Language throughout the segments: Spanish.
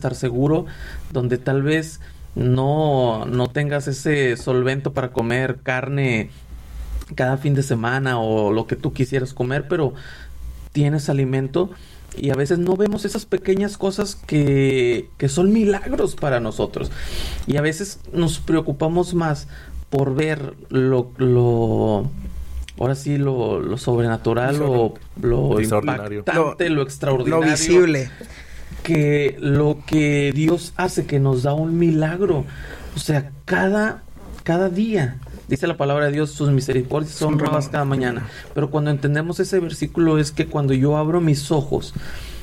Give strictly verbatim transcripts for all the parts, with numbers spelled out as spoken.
estar seguro, donde tal vez no, no tengas ese solvento para comer carne cada fin de semana o lo que tú quisieras comer, pero tienes alimento. Y a veces no vemos esas pequeñas cosas que, que son milagros para nosotros. Y a veces nos preocupamos más por ver lo, lo ahora sí, lo, lo sobrenatural, lo, lo impactante, lo, lo extraordinario. Lo visible. Que lo que Dios hace, que nos da un milagro. O sea, cada, cada día, dice la palabra de Dios, sus misericordias son nuevas cada mañana. Pero cuando entendemos ese versículo es que cuando yo abro mis ojos,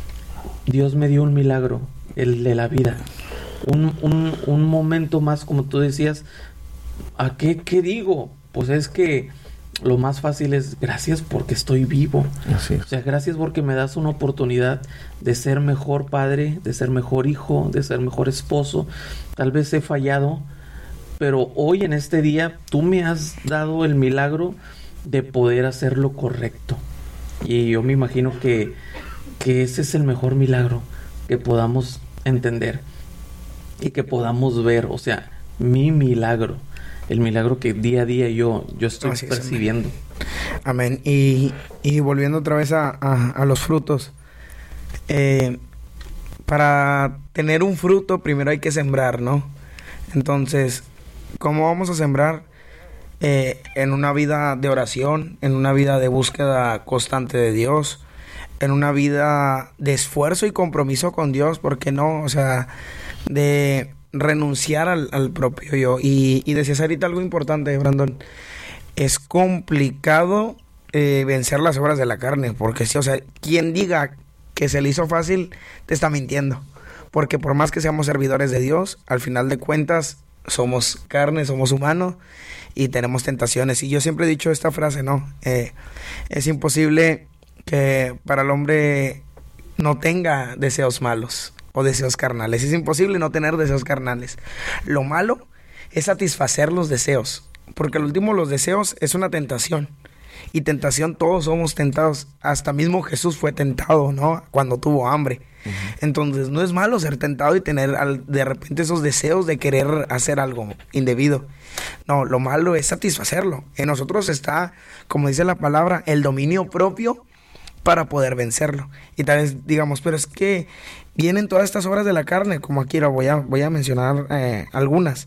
Dios me dio un milagro, el de la vida. Un, un, un momento más, como tú decías, ¿a qué, qué digo? Pues es que lo más fácil es gracias porque estoy vivo. Así es. O sea, gracias porque me das una oportunidad de ser mejor padre, de ser mejor hijo, de ser mejor esposo. Tal vez he fallado, pero hoy en este día tú me has dado el milagro de poder hacer lo correcto. Y yo me imagino que, que ese es el mejor milagro que podamos entender y que podamos ver. O sea, mi milagro. El milagro que día a día yo, yo estoy Así percibiendo. Es, amén. amén. Y, y volviendo otra vez a, a, a los frutos. Eh, para tener un fruto primero hay que sembrar, ¿no? Entonces, ¿cómo vamos a sembrar? Eh, en una vida de oración, en una vida de búsqueda constante de Dios, en una vida de esfuerzo y compromiso con Dios, ¿por qué no? O sea, de renunciar al, al propio yo. Y, y decías ahorita algo importante, Brandon. Es complicado eh, vencer las obras de la carne, porque sí, o sea, quien diga que se le hizo fácil, te está mintiendo. Porque por más que seamos servidores de Dios, al final de cuentas, somos carne, somos humanos y tenemos tentaciones. Y yo siempre he dicho esta frase, ¿no? Eh, es imposible que para el hombre no tenga deseos malos o deseos carnales. Es imposible no tener deseos carnales. Lo malo es satisfacer los deseos, porque al último los deseos es una tentación. Y tentación, todos somos tentados. Hasta mismo Jesús fue tentado, ¿no? Cuando tuvo hambre. Uh-huh. Entonces, no es malo ser tentado y tener al, de repente esos deseos de querer hacer algo indebido. No, lo malo es satisfacerlo. En nosotros está, como dice la palabra, el dominio propio para poder vencerlo. Y tal vez digamos, pero es que vienen todas estas obras de la carne, como aquí lo voy a, voy a mencionar eh, algunas.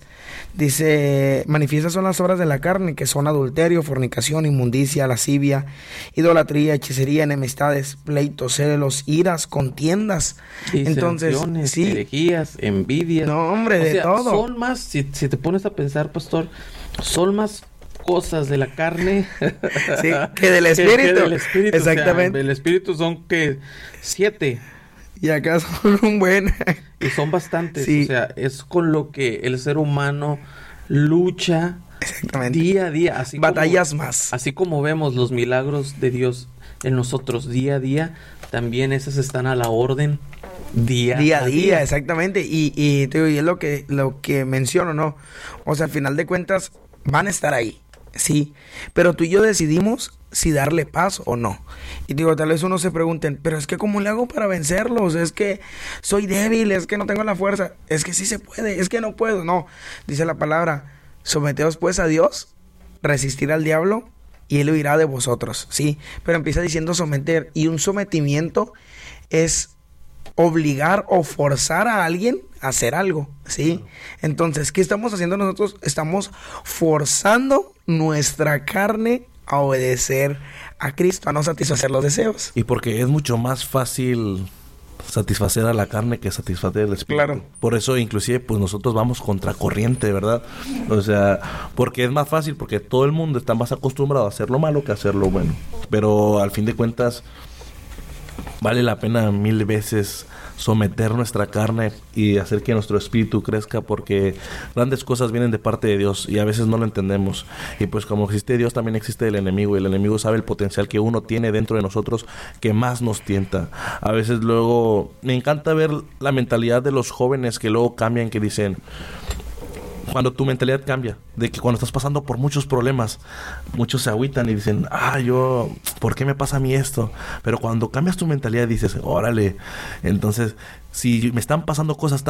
Dice, manifiestas son las obras de la carne, que son adulterio, fornicación, inmundicia, lascivia, idolatría, hechicería, enemistades, pleitos, celos, iras, contiendas. Entonces, sí, herejías, envidias. No, hombre, o de sea, todo. Son más, si, si te pones a pensar, pastor, son más cosas de la carne sí, que del espíritu. que, que del espíritu. Exactamente. O sea, del espíritu son que siete. Y acá son un buen. Y son bastantes. Sí. O sea, es con lo que el ser humano lucha día a día. Así Batallas como, más. Así como vemos los milagros de Dios en nosotros día a día, también esas están a la orden día, día a día. día. Exactamente. Y, y, te digo, y es lo que, lo que menciono, ¿no? O sea, al final de cuentas, van a estar ahí. Sí. Pero tú y yo decidimos si darle paz o no. Y digo, tal vez uno se pregunten, pero es que ¿cómo le hago para vencerlos? Es que soy débil, es que no tengo la fuerza. Es que sí se puede, es que no puedo. No, dice la palabra, someteos pues a Dios, resistir al diablo y él huirá de vosotros. Sí, pero empieza diciendo someter, y un sometimiento es obligar o forzar a alguien a hacer algo, ¿sí? Entonces, ¿qué estamos haciendo nosotros? Estamos forzando nuestra carne a obedecer a Cristo, a no satisfacer los deseos. Y porque es mucho más fácil satisfacer a la carne que satisfacer el espíritu. Claro. Por eso, inclusive, pues nosotros vamos contracorriente, ¿verdad? O sea, porque es más fácil, porque todo el mundo está más acostumbrado a hacer lo malo que a hacer lo bueno. Pero al fin de cuentas, vale la pena mil veces someter nuestra carne y hacer que nuestro espíritu crezca, porque grandes cosas vienen de parte de Dios y a veces no lo entendemos. Y pues como existe Dios, también existe el enemigo, y el enemigo sabe el potencial que uno tiene dentro de nosotros que más nos tienta. A veces luego me encanta ver la mentalidad de los jóvenes que luego cambian, que dicen, cuando tu mentalidad cambia, de que cuando estás pasando por muchos problemas, muchos se agüitan y dicen, ah, yo, ¿por qué me pasa a mí esto? Pero cuando cambias tu mentalidad dices, órale, entonces, si me están pasando cosas